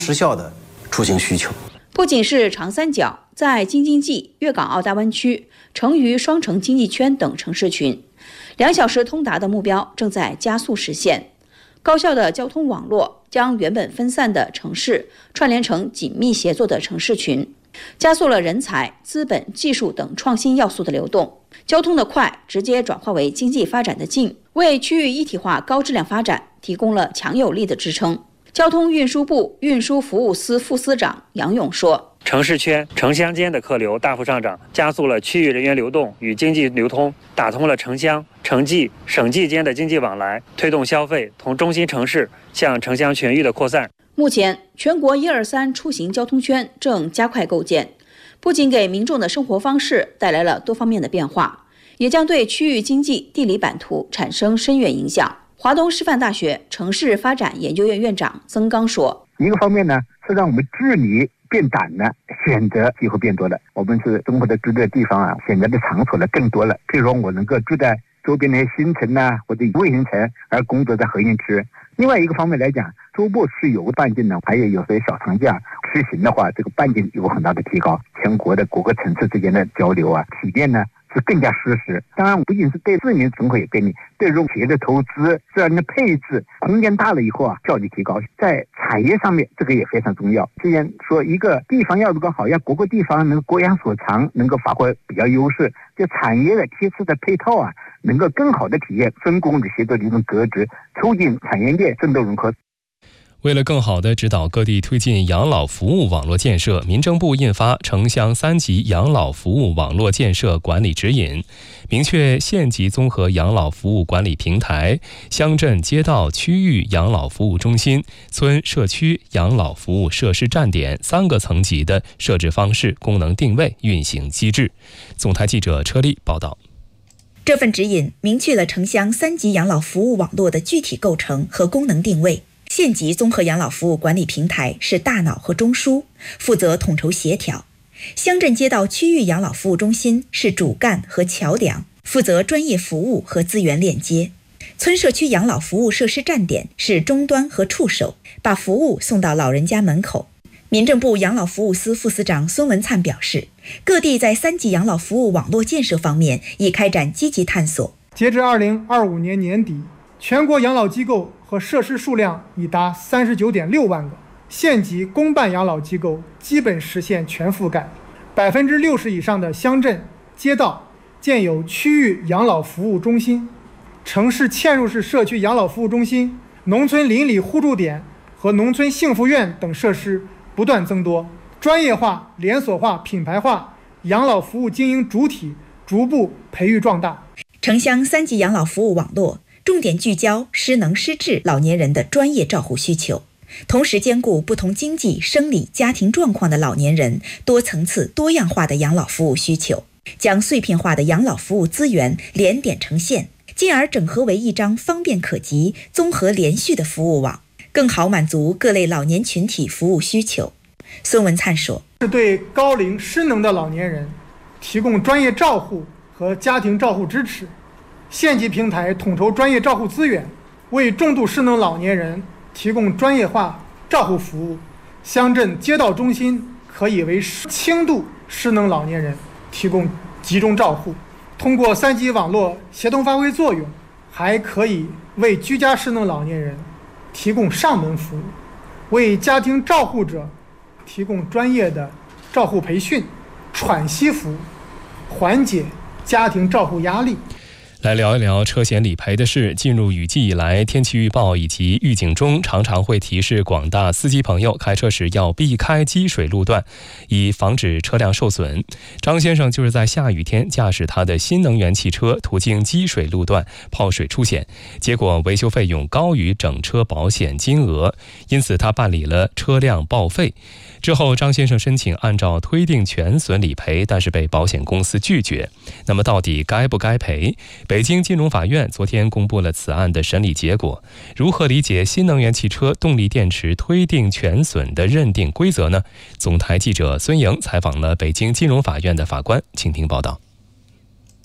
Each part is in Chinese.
失效的出行需求。 不仅是长三角，在京津冀、粤港澳大湾区、成渝双城经济圈等城市群，2小时通达的目标正在加速实现。高效的交通网络将原本分散的城市串联成紧密协作的城市群，加速了人才、资本、技术等创新要素的流动。交通的快直接转化为经济发展的近，为区域一体化高质量发展提供了强有力的支撑。交通运输部运输服务司副司长杨勇说， 城市圈、城乡间的客流大幅上涨，加速了区域人员流动与经济流通，打通了城乡、城际、省际间的经济往来，推动消费从中心城市向城乡全域的扩散。 目前，全国1、2、3出行交通圈正加快构建，不仅给民众的生活方式带来了多方面的变化，也将对区域经济地理版图产生深远影响。华东师范大学城市发展研究院院长曾刚说， 一个方面呢，是让我们治理变窄了，选择机会变多了。我们是中国的住的地方啊，选择的场所呢更多了。譬如说我能够住在周边的新城啊，或者卫星城，而工作在核心区。另外一个方面来讲，周末是有个半径呢，还有些小长假出行的话，这个半径有很大的提高，全国的各个城市之间的交流啊，体验呢是更加实时。当然不仅是对市民生活也便利，对这种企业的投资、自然的配置，空间大了以后啊，效率提高。在产业上面，这个也非常重要。既然说一个地方要如果好，要各个地方能够各养所长，能够发挥比较优势，就产业的贴次的配套啊，能够更好的体现分工的协作的一种格局，促进产业链深度融合。 为了更好地指导各地推进养老服务网络建设，民政部印发城乡3级养老服务网络建设管理指引，明确县级综合养老服务管理平台、乡镇街道区域养老服务中心、村社区养老服务设施站点3个层级的设置方式、功能定位、运行机制。总台记者车丽报道。 这份指引明确了城乡3级养老服务网络的具体构成和功能定位。县级综合养老服务管理平台是大脑和中枢，负责统筹协调；乡镇街道区域养老服务中心是主干和桥梁，负责专业服务和资源链接；村社区养老服务设施站点是终端和触手，把服务送到老人家门口。民政部养老服务司副司长孙文灿表示，各地在3级养老服务网络建设方面已开展积极探索。 截至2025年年底，全国养老机构和设施数量已达39.6万个，县级公办养老机构基本实现全覆盖，60%以上的乡镇、街道建有区域养老服务中心，城市嵌入式社区养老服务中心、农村邻里互助点和农村幸福院等设施不断增多，专业化、连锁化、品牌化养老服务经营主体逐步培育壮大。 城乡3级养老服务网络重点聚焦失能失智老年人的专业照护需求，同时兼顾不同经济、生理、家庭状况的老年人多层次、多样化的养老服务需求，将碎片化的养老服务资源连点成线，进而整合为一张方便可及、综合连续的服务网，更好满足各类老年群体服务需求。孙文灿说， 是对高龄失能的老年人提供专业照护和家庭照护支持，县级平台统筹专业照护资源，为重度失能老年人提供专业化照护服务；乡镇街道中心可以为轻度失能老年人提供集中照护。通过3级网络协同发挥作用，还可以为居家失能老年人提供上门服务，为家庭照护者提供专业的照护培训、喘息服务，缓解家庭照护压力。 来聊一聊车险理赔的事。进入雨季以来，天气预报以及预警中常常会提示广大司机朋友开车时要避开积水路段，以防止车辆受损。张先生就是在下雨天驾驶他的新能源汽车途经积水路段泡水出险，结果维修费用高于整车保险金额，因此他办理了车辆报废。之后张先生申请按照推定全损理赔，但是被保险公司拒绝。那么到底该不该赔？北京金融法院昨天公布了此案的审理结果。如何理解新能源汽车动力电池推定全损的认定规则呢？总台记者孙莹采访了北京金融法院的法官，请听报道。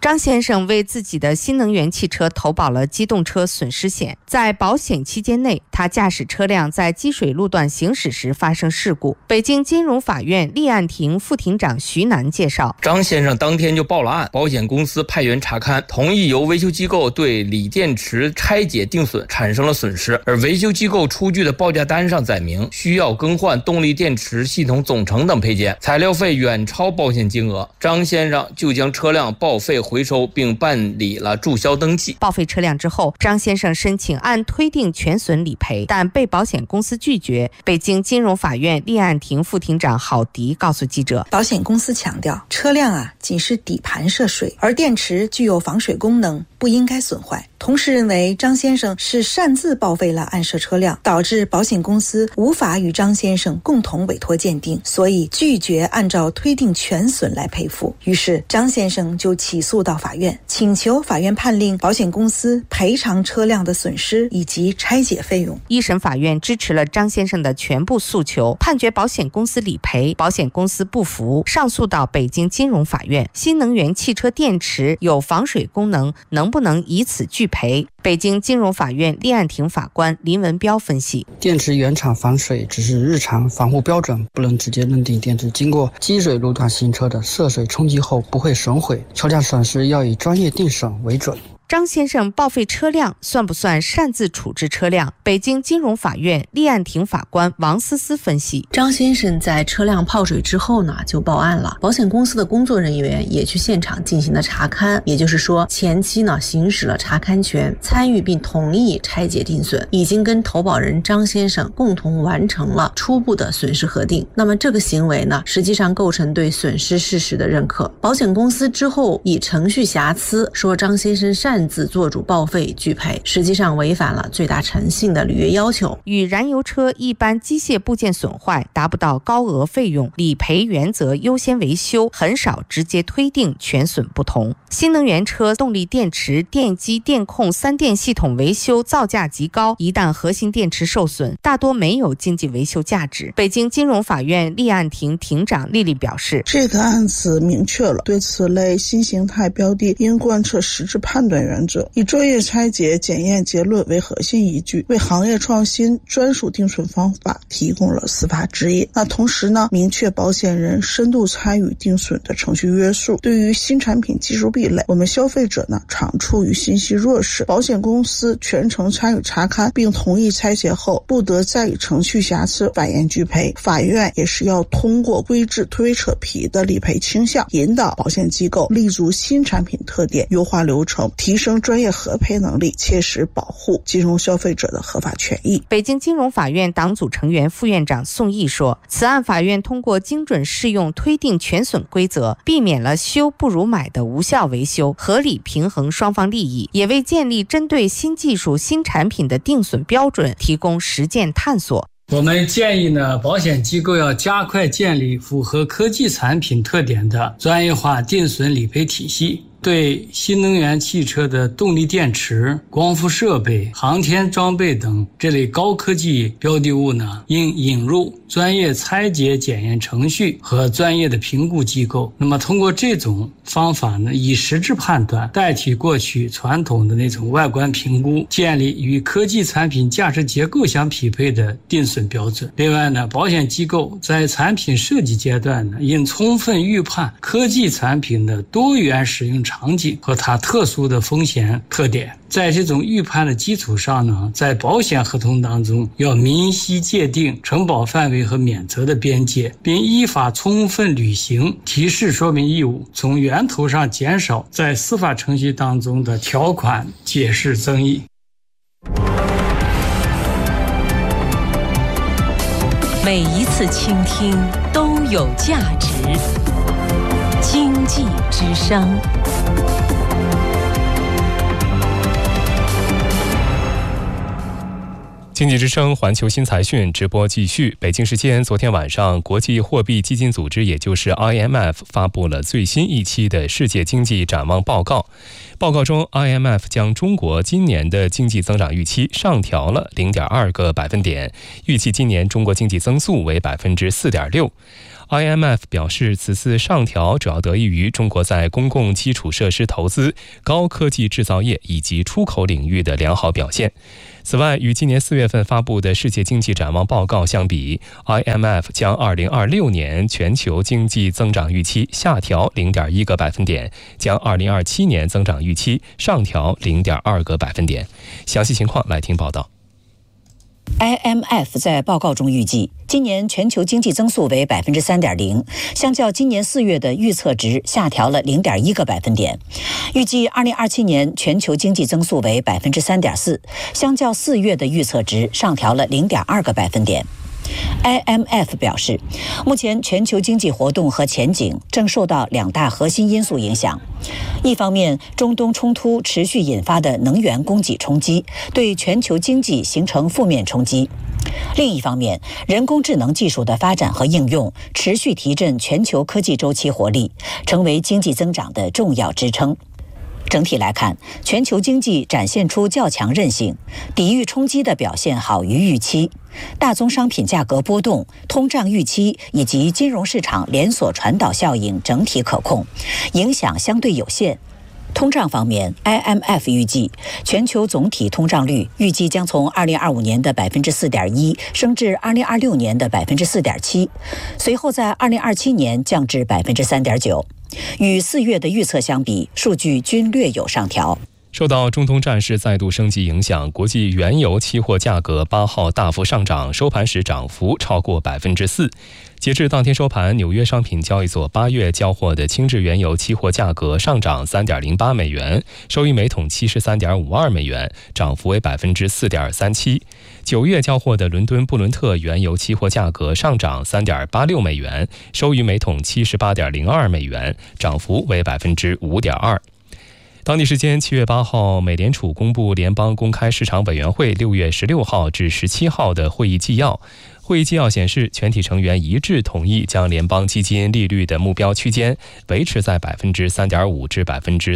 张先生为自己的新能源汽车投保了机动车损失险，在保险期间内，他驾驶车辆在积水路段行驶时发生事故。北京金融法院立案庭副庭长徐楠介绍， 张先生当天就报了案，保险公司派员查勘，同意由维修机构对锂电池拆解定损产生了损失，而维修机构出具的报价单上载明需要更换动力电池系统总成等配件，材料费远超保险金额。张先生就将车辆报废回收，并办理了注销登记。 报废车辆之后，张先生申请按推定全损理赔，但被保险公司拒绝。北京金融法院立案庭副庭长郝迪告诉记者， 保险公司强调，车辆仅是底盘涉水，而电池具有防水功能，不应该损坏。同时认为张先生是擅自报废了案涉车辆，导致保险公司无法与张先生共同委托鉴定，所以拒绝按照推定全损来赔付。于是张先生就起诉到法院，请求法院判令保险公司赔偿车辆的损失以及拆解费用。 一审法院支持了张先生的全部诉求，判决保险公司理赔。保险公司不服，上诉到北京金融法院。新能源汽车电池有防水功能，能不能以此拒赔？北京金融法院立案庭法官林文彪分析， 电池原厂防水只是日常防护标准，不能直接认定电池经过积水路段行车的涉水冲击后不会损毁，车辆损失要以专业定损为准。 张先生报废车辆算不算擅自处置车辆？北京金融法院立案庭法官王思思分析， 张先生在车辆泡水之后呢，就报案了。保险公司的工作人员也去现场进行了查勘，也就是说，前期呢行使了查勘权，参与并同意拆解定损，已经跟投保人张先生共同完成了初步的损失核定。那么这个行为呢，实际上构成对损失事实的认可。保险公司之后以程序瑕疵说张先生擅自做主报废拒赔，实际上违反了最大诚信的履约要求。 与燃油车一般机械部件损坏达不到高额费用，理赔原则优先维修，很少直接推定全损不同。新能源车动力电池、电机、电控三电系统维修造价极高，一旦核心电池受损，大多没有经济维修价值。北京金融法院立案庭庭长丽丽表示， 这个案子明确了对此类新形态标的应贯彻实质判断原则，以专业拆解检验结论为核心依据，为行业创新专属定损方法提供了司法指引。同时呢，明确保险人深度参与定损的程序约束。对于新产品技术壁垒，我们消费者呢常处于信息弱势，保险公司全程参与查勘并同意拆解后，不得再以程序瑕疵反言拒赔。法院也是要通过规制推扯皮的理赔倾向，引导保险机构立足新产品特点，优化流程，提升专业核赔能力，切实保护金融消费者的合法权益。 北京金融法院党组成员、副院长宋毅说，此案法院通过精准适用推定全损规则，避免了修不如买的无效维修，合理平衡双方利益，也为建立针对新技术、新产品的定损标准提供实践探索。 我们建议呢，保险机构要加快建立符合科技产品特点的专业化定损理赔体系，对新能源汽车的动力电池、光伏设备、航天装备等这类高科技标的物呢，应引入专业拆解检验程序和专业的评估机构。那么通过这种方法呢，以实质判断代替过去传统的那种外观评估，建立与科技产品价值结构相匹配的定损标准。另外呢，保险机构在产品设计阶段呢，应充分预判科技产品的多元使用场景和它特殊的风险特点。在这种预判的基础上呢，在保险合同当中要明晰界定承保范围和免责的边界，并依法充分履行提示说明义务，从源头上减少在司法程序当中的条款解释争议。 每一次倾听都有价值。经济之声。 经济之声环球新财讯直播继续。北京时间昨天晚上，国际货币基金组织也就是 IMF 发布了最新一期的世界经济展望报告。报告中 IMF 将中国今年的经济增长预期上调了 0.2个百分点，预计今年中国经济增速为 4.6%。 IMF 表示，此次上调主要得益于中国在公共基础设施投资、高科技制造业以及出口领域的良好表现。此外，与今年4月份发布的世界经济展望报告相比， IMF 将2026年全球经济增长预期下调0.1个百分点，将2027年增长预期上调0.2个百分点。详细情况来听报道。 IMF 在报告中预计，今年全球经济增速为 3.0%， 相较今年4月的预测值下调了0.1个百分点。预计2027年全球经济增速为 3.4%， 相较4月的预测值上调了0.2个百分点。IMF 表示，目前全球经济活动和前景正受到2大核心因素影响。一方面，中东冲突持续引发的能源供给冲击，对全球经济形成负面冲击；另一方面，人工智能技术的发展和应用持续提振全球科技周期活力，成为经济增长的重要支撑。整体来看，全球经济展现出较强韧性，抵御冲击的表现好于预期。大宗商品价格波动、通胀预期以及金融市场连锁传导效应整体可控，影响相对有限。通胀方面 ，IMF 预计全球总体通胀率预计将从2025年的 4.1% 升至2026年的 4.7%， 随后在2027年降至 3.9%。与4月的预测相比，数据均略有上调。 受到中东战事再度升级影响，国际原油期货价格8号大幅上涨，收盘时涨幅超过 4%。截至当天收盘，纽约商品交易所8月交货的轻质原油期货价格上涨 3.08 美元，收于每桶 73.52 美元，涨幅为 4.37%。9月交货的伦敦布伦特原油期货价格上涨 3.86 美元，收于每桶 78.02 美元，涨幅为 5.2%。当地时间7月8号，美联储公布联邦公开市场委员会6月16号至17号的会议纪要。会议纪要显示，全体成员一致同意将联邦基金利率的目标区间维持在 3.5% 至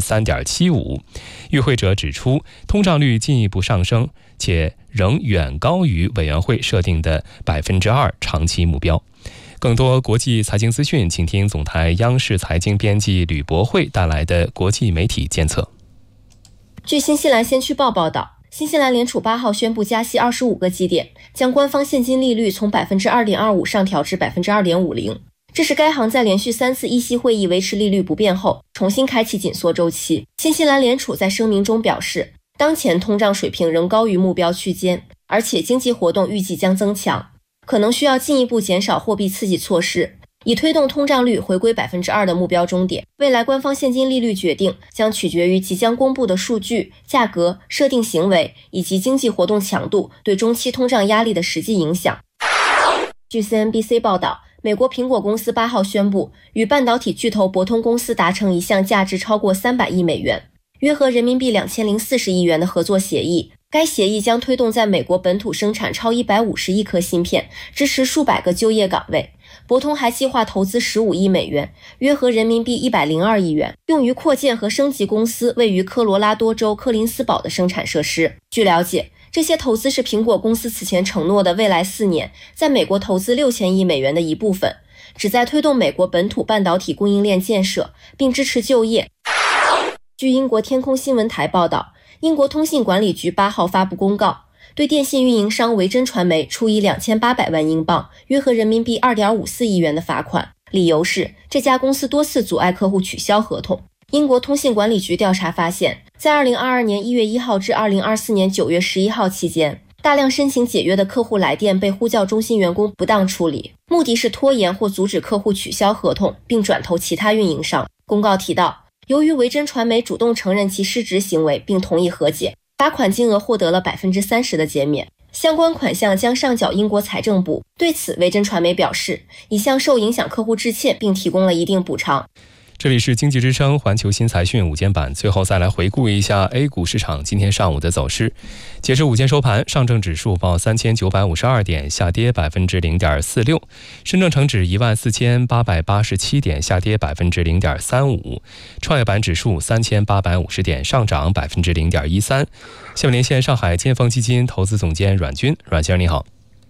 3.75%。与会者指出，通胀率进一步上升，且仍远高于委员会设定的 2% 长期目标。更多国际财经资讯，请听总台央视财经编辑吕博慧带来的国际媒体监测。 据新西兰先驱报报道，新西兰联储8号宣布加息25个基点，将官方现金利率从 2.25% 上调至 2.50%。这是该行在连续3次议息会议维持利率不变后，重新开启紧缩周期。新西兰联储在声明中表示，当前通胀水平仍高于目标区间，而且经济活动预计将增强，可能需要进一步减少货币刺激措施，以推动通胀率回归 2% 的目标终点。未来官方现金利率决定将取决于即将公布的数据、价格、设定行为以及经济活动强度对中期通胀压力的实际影响。据 CNBC 报道，美国苹果公司8号宣布与半导体巨头博通公司达成一项价值超过300亿美元，约合人民币2040亿元的合作协议。该协议将推动在美国本土生产超150亿颗芯片，支持数百个就业岗位。博通还计划投资15亿美元，约合人民币102亿元，用于扩建和升级公司位于科罗拉多州柯林斯堡的生产设施。据了解，这些投资是苹果公司此前承诺的未来4年在美国投资6000亿美元的一部分，旨在推动美国本土半导体供应链建设，并支持就业。据英国天空新闻台报道，英国通信管理局8号发布公告，对电信运营商维珍传媒处以2800万英镑，约合人民币2.54亿元的罚款，理由是这家公司多次阻碍客户取消合同。英国通信管理局调查发现，在2022年1月1号至2024年9月11号期间，大量申请解约的客户来电被呼叫中心员工不当处理，目的是拖延或阻止客户取消合同，并转投其他运营商。公告提到，由于维珍传媒主动承认其失职行为并同意和解，罚款金额获得了 30% 的减免，相关款项将上缴英国财政部。对此，维珍传媒表示已向受影响客户致歉，并提供了一定补偿。 这里是经济之声环球新财讯午间版，最后再来回顾一下 A 股市场今天上午的走势。截至午间收盘，上证指数报3952点，下跌 0.46%； 深证成指14887点，下跌 0.35%； 创业板指数3850点，上涨 0.13%。下面连线上海建丰基金投资总监阮军，阮先生你好。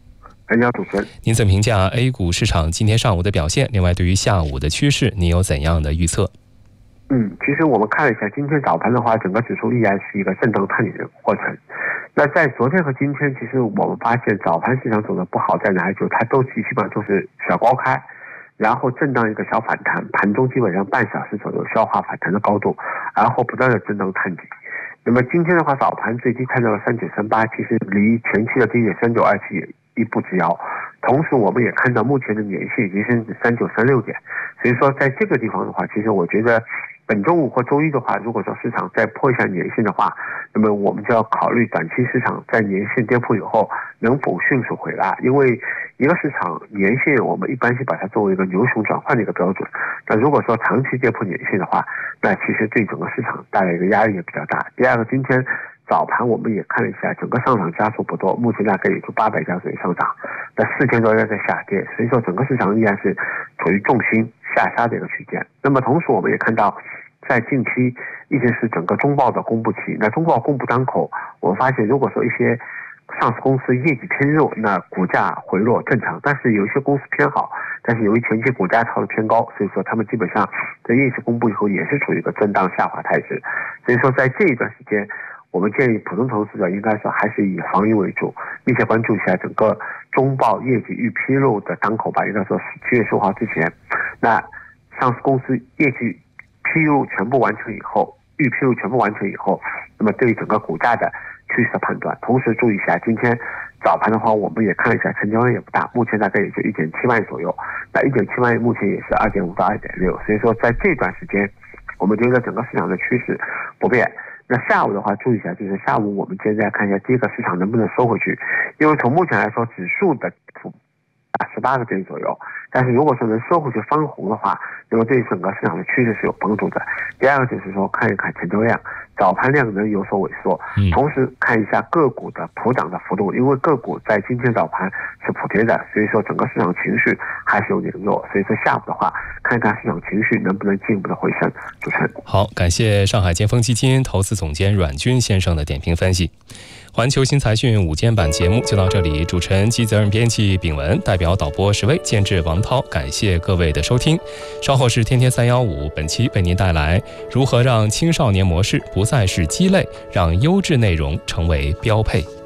你好，主持人。 您怎么评价 A 股市场今天上午的表现？另外，对于下午的趋势，您有怎样的预测？ 其实我们看了一下今天早盘的话，整个指数依然是一个震荡探底的过程。那在昨天和今天，其实我们发现早盘市场走的不好在哪里？就是它都基本上就是小高开，然后震荡一个小反弹，盘中基本上半小时左右消化反弹的高度，然后不断的震荡探底。那么今天的话，早盘最低看到了3938，其实离前期的低点3927也一步之遥。同时我们也看到目前的年线已经是3936点，所以说在这个地方的话，其实我觉得本周五或周一的话，如果说市场再破一下年线的话，那么我们就要考虑短期市场在年线跌破以后能否迅速回来。因为一个市场年线我们一般是把它作为一个牛熊转换的一个标准，那如果说长期跌破年线的话，那其实对整个市场带来一个压力也比较大。第二个，今天早盘我们也看了一下，整个上涨加速不多，目前大概也就800家左右上涨，那4000多家在下跌，所以说整个市场依然是处于重心下杀的一个区间。那么同时我们也看到，在近期一直是整个中报的公布期，那中报公布当口，我们发现如果说一些上市公司业绩偏弱，那股价回落正常，但是有一些公司偏好，但是由于前期股价炒得偏高，所以说他们基本上在业绩公布以后也是处于一个震荡下滑态势。所以说在这一段时间，我们建议普通投资者应该说还是以防御为主，并且关注一下整个中报业绩预披露的当口吧，应该说7月10号之前，那上市公司业绩披露全部完成以后，预披露全部完成以后，那么对于整个股价的趋势判断。同时注意一下，今天早盘的话，我们也看了一下，成交量也不大，目前大概也就1.7万左右，那1.7万目前也是2.5到2.6，所以说在这段时间，我们觉得整个市场的趋势不变。那下午的话，注意一下，就是下午我们现在看一下第一个市场能不能收回去，因为从目前来说，指数的18个点左右，但是如果说能收回去翻红的话，那么对整个市场的趋势是有帮助的。第二个就是说看一看成交量，早盘量能有所萎缩，同时看一下个股的普涨的幅度，因为个股在今天早盘是普跌的，所以说整个市场情绪还是有点弱，所以说下午的话，看看市场情绪能不能进一步的回升。主持人， 好，感谢上海建丰基金投资总监阮军先生的点评分析。环球新财讯午间版节目就到这里，主持人及责任编辑秉文，代表导播石威、监制王涛，感谢各位的收听。稍后是天天315，本期为您带来如何让青少年模式不再是鸡肋，让优质内容成为标配。